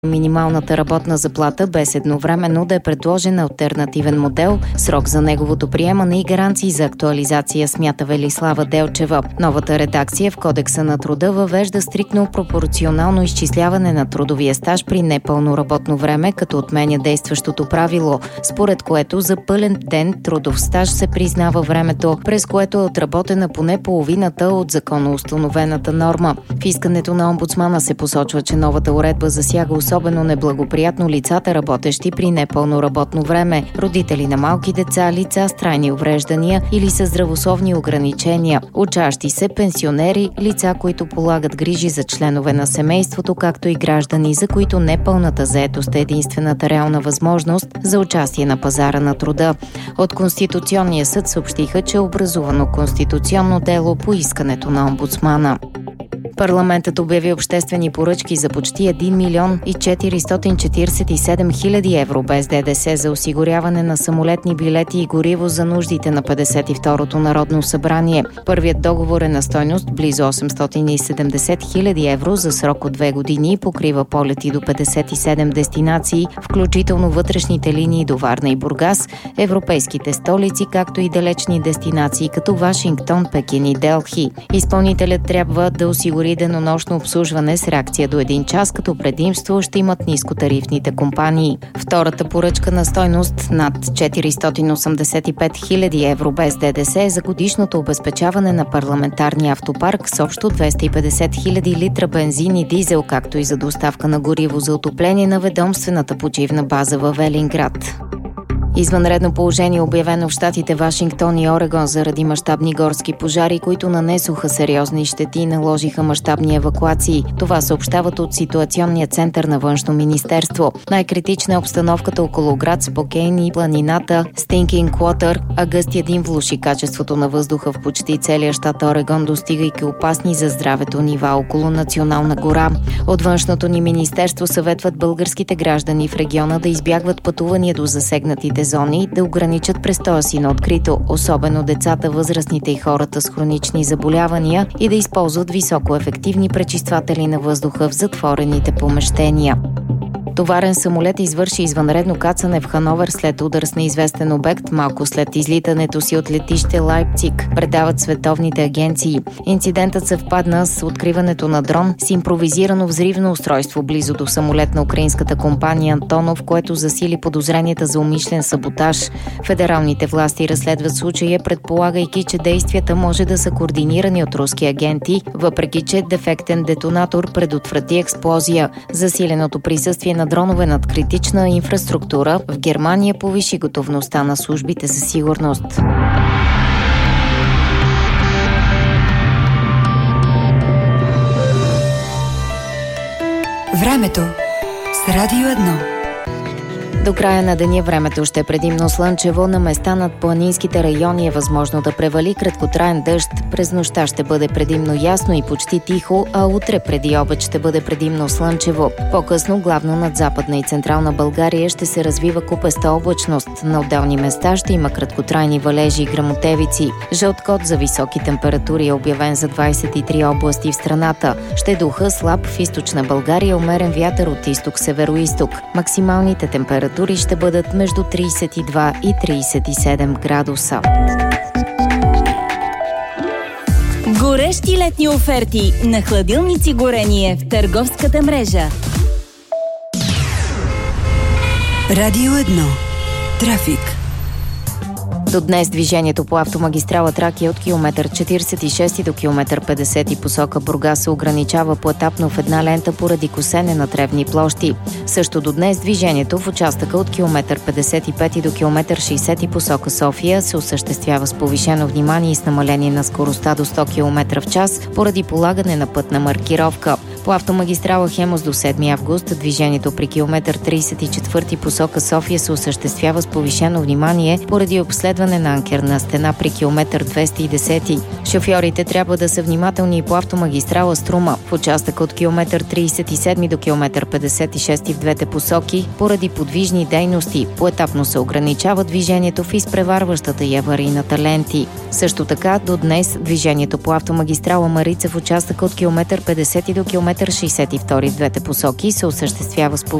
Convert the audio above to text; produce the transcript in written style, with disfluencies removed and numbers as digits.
минималната работна заплата, без едновременно да е предложен алтернативен модел, срок за неговото приемане и гаранции за актуализация, смята Велислава Делчева. Новата редакция в Кодекса на труда въвежда стриктно пропорционално изчисляване на трудовия стаж при непълно работно време, като отменя действащото правило, според което за пълен ден трудов стаж се признава времето, през което е отработена поне половината от законоустановената норма. В искането на омбудсмана се посочва, че новата уредба засяга особено неблагоприятно лицата, работещи при непълно работно време, родители на малки деца, лица с трайни увреждания или с здравословни ограничения, учащи се, пенсионери, лица, които полагат грижи за членове на семейството, както и граждани, за които непълната заетост е единствената реална възможност за участие на пазара на труда. От Конституционния съд съобщиха, че е образувано конституционно дело по искането на омбудсмана. Парламентът обяви обществени поръчки за почти 1 милион и 447 хиляди евро без ДДС за осигуряване на самолетни билети и гориво за нуждите на 52-то Народно събрание. Първият договор е на стойност близо 870 хиляди евро за срок от 2 години и покрива полети до 57 дестинации, включително вътрешните линии до Варна и Бургас, европейските столици, както и далечни дестинации като Вашингтон, Пекин и Делхи. Изпълнителят трябва да осигури денонощно обслужване с реакция до 1 час, като предимство ще имат нискотарифните компании. Втората поръчка на стойност над 485 хиляди евро без ДДС е за годишното обезпечаване на парламентарния автопарк с общо 250 хиляди литра бензин и дизел, както и за доставка на гориво за отопление на ведомствената почивна база във Велинград. Извънредно положение е обявено в щатите Вашингтон и Орегон заради мащабни горски пожари, които нанесоха сериозни щети и наложиха мащабни евакуации. Това съобщават от ситуационния център на Външно министерство. Най-критична е обстановката около град Спокейн и планината Стинкинг Уотър, а гъстия дим влоши качеството на въздуха в почти целия щат Орегон, достигайки опасни за здравето нива около Национална гора. От Външното ни министерство съветват българските граждани в региона да избягват пътувания до засегнатите зони, да ограничат престоя си на открито, особено децата, възрастните и хората с хронични заболявания, и да използват високоефективни пречистватели на въздуха в затворените помещения. Товарен самолет извърши извънредно кацане в Хановер след удар с неизвестен обект малко след излитането си от летище Лайпциг, предават световните агенции. Инцидентът съвпадна с откриването на дрон с импровизирано взривно устройство близо до самолет на украинската компания Антонов, което засили подозренията за умишлен саботаж. Федералните власти разследват случая, предполагайки, че действията може да са координирани от руски агенти, въпреки че дефектен детонатор предотврати експлозия. Засиленото присъствие на дронове над критична инфраструктура в Германия повиши готовността на службите за сигурност. Времето с Радио 1. До края на деня времето ще е предимно слънчево, на места над планинските райони е възможно да превали краткотраен дъжд. През нощта ще бъде предимно ясно и почти тихо, а утре преди обед ще бъде предимно слънчево. По-късно, главно над Западна и Централна България, ще се развива купеста облачност. На отделни места ще има краткотрайни валежи и гръмотевици. Жълт код за високи температури е обявен за 23 области в страната. Ще духа слаб в източна България, умерен вятър от изток-североизток. Максималните температури ще бъдат между 32 и 37 градуса. Горещи летни оферти на хладилници Горение в търговската мрежа. Радио 1. Трафик. До днес движението по автомагистрала Тракия от километър 46 до километър 50 посока Бургас се ограничава поетапно в една лента поради косене на тревни площи. Също до днес движението в участъка от километър 55 до километър 60 посока София се осъществява с повишено внимание и с намаление на скоростта до 100 км в час поради полагане на пътна маркировка. По автомагистрала Хемус до 7 август движението при километър 34 посока София се осъществява с повишено внимание поради обследване на анкерна стена при километър 210. Шофьорите трябва да са внимателни и по автомагистрала Струма. В участъка от километър 37 до километър 56 в двете посоки поради подвижни дейности поетапно се ограничава движението в изпреварващата и аварийната ленти. Също така до днес движението по автомагистрала Марица в участъка от километър 50 до километър километър 62 в двете посоки се осъществява с